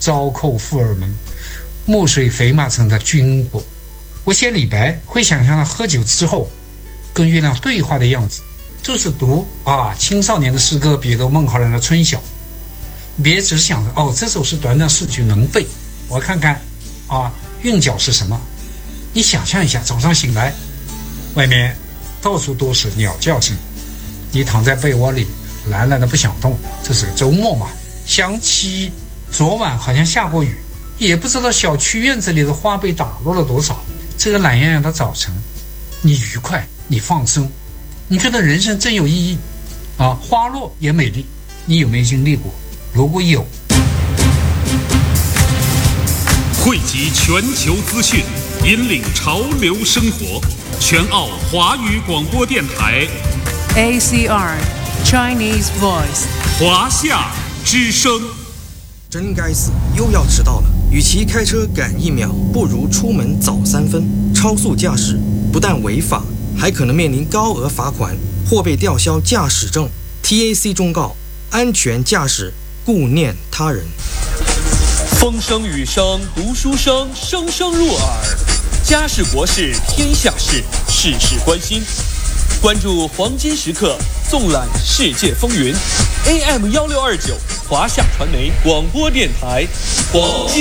糟寇富尔门，墨水肥马城的军国。我写李白会想象他喝酒之后跟月亮对话的样子，就是读青少年的诗歌，比如孟浩然的《春晓》。别只想着这首诗短短4句能背，我看看韵脚是什么。你想象一下，早上醒来，外面到处都是鸟叫声，你躺在被窝里懒懒的不想动，这是个周末嘛，想起昨晚好像下过雨，也不知道小区院子里的花被打落了多少。这个懒洋洋的早晨，你愉快，你放松，你觉得人生真有意义花落也美丽。你有没有经历过？如果有， 汇集全球资讯，引领潮流生活，全澳华语广播电台 ACR Chinese Voice 华夏之声。 真该死，又要迟到了。与其开车赶1秒，不如出门早3分。超速驾驶不但违法，还可能面临高额罚款或被吊销驾驶证。TAC 忠告：安全驾驶，顾念他人。 风声雨声读书声，声声入耳。家事国事天下事，事事关心。关注黄金时刻，纵览世界风云。AM 1629华夏传媒广播电台，黄金。